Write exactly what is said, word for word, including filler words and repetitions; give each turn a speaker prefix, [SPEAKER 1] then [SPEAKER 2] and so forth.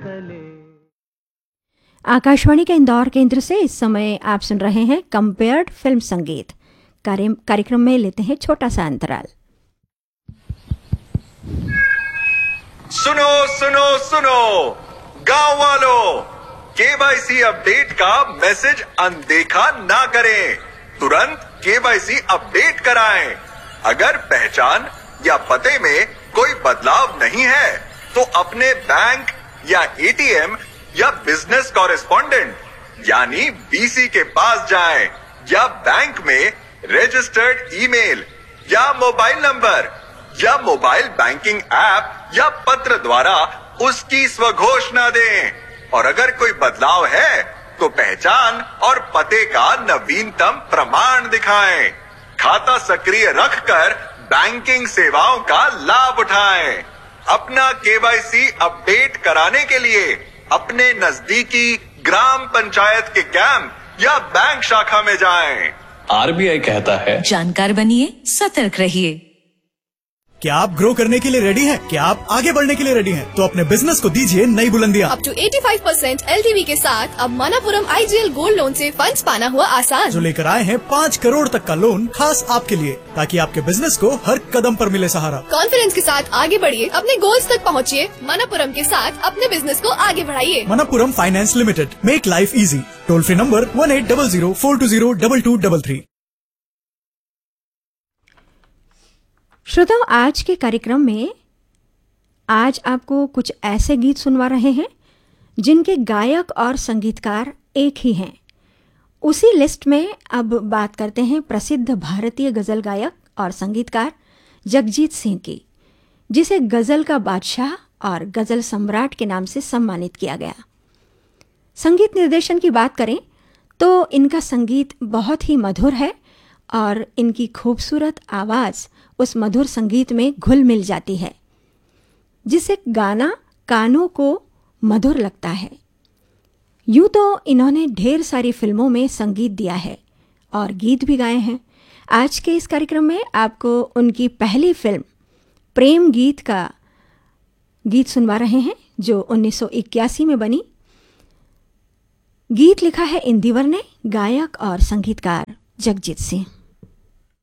[SPEAKER 1] तले।
[SPEAKER 2] आकाशवाणी के इंदौर केंद्र से इस समय आप सुन रहे हैं कंपेयर्ड फिल्म संगीत। कार्यक्रम में लेते हैं छोटा सा अंतराल।
[SPEAKER 3] सुनो सुनो सुनो गांव वालों, केवाईसी अपडेट का मैसेज अनदेखा ना करें, तुरंत केवाईसी अपडेट कराएं। अगर पहचान या पते में कोई बदलाव नहीं है तो अपने बैंक या एटीएम या बिजनेस कॉरेस्पॉन्डेंट यानी बीसी के पास जाएं या बैंक में रजिस्टर्ड ईमेल या मोबाइल नंबर या मोबाइल बैंकिंग ऐप या पत्र द्वारा उसकी स्वघोषणा दें। और अगर कोई बदलाव है तो पहचान और पते का नवीनतम प्रमाण दिखाएं। खाता सक्रिय रखकर बैंकिंग सेवाओं का लाभ उठाएं। अपना केवाईसी अपडेट कराने के लिए अपने नजदीकी ग्राम पंचायत के कैंप या बैंक शाखा में जाएं।
[SPEAKER 4] आरबीआई कहता है,
[SPEAKER 5] जानकार बनिए, सतर्क रहिए।
[SPEAKER 6] क्या आप ग्रो करने के लिए रेडी हैं? क्या आप आगे बढ़ने के लिए रेडी हैं? तो अपने बिजनेस को दीजिए नई बुलंदियां।
[SPEAKER 7] अप टू पचासी परसेंट एलटीवी के साथ अब मनापुरम आईजीएल गोल्ड लोन से फंड्स पाना हुआ आसान।
[SPEAKER 6] जो लेकर आए हैं पाँच करोड़ तक का लोन खास आपके लिए, ताकि आपके बिजनेस को हर कदम पर मिले सहारा।
[SPEAKER 7] कॉन्फिडेंस के साथ आगे बढ़िए, अपने गोल्स तक पहुँचिए। मनापुरम के साथ अपने बिजनेस को आगे बढ़ाइए।
[SPEAKER 6] Manappuram finance limited, make life easy. Toll free number one eight double zero four to zero double two double three.
[SPEAKER 2] श्रोताओं, आज के कार्यक्रम में आज आपको कुछ ऐसे गीत सुनवा रहे हैं जिनके गायक और संगीतकार एक ही हैं। उसी लिस्ट में अब बात करते हैं प्रसिद्ध भारतीय गज़ल गायक और संगीतकार जगजीत सिंह की, जिसे गज़ल का बादशाह और गज़ल सम्राट के नाम से सम्मानित किया गया। संगीत निर्देशन की बात करें तो इनका संगीत बहुत ही मधुर है और इनकी खूबसूरत आवाज़ उस मधुर संगीत में घुल मिल जाती है, जिससे गाना कानों को मधुर लगता है। यूँ तो इन्होंने ढेर सारी फिल्मों में संगीत दिया है और गीत भी गाए हैं। आज के इस कार्यक्रम में आपको उनकी पहली फिल्म प्रेम गीत का गीत सुनवा रहे हैं, जो उन्नीस सौ इक्यासी में बनी। गीत लिखा है इंदिवर ने, गायक और संगीतकार जगजीत सिंह।